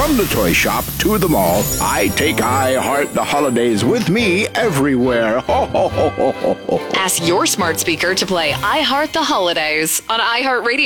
From the toy shop to the mall, I take iHeart the holidays with me everywhere. Ho, ho, ho, ho, ho, ho. Ask your smart speaker to play iHeart the Holidays on iHeartRadio.